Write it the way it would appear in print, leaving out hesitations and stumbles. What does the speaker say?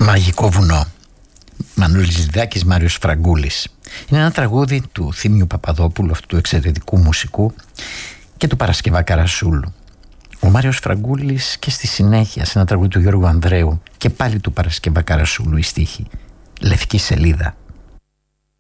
Μαγικό βουνό. Μανούλης Λιδάκης, Μάριος Φραγκούλης. Είναι ένα τραγούδι του Θήμιου Παπαδόπουλου, αυτού του εξαιρετικού μουσικού, και του Παρασκευά Καρασούλου. Ο Μάριος Φραγκούλης και στη συνέχεια σε ένα τραγούδι του Γιώργου Ανδρέου και πάλι του Παρασκευά Καρασούλου η στίχη. Λευκή σελίδα.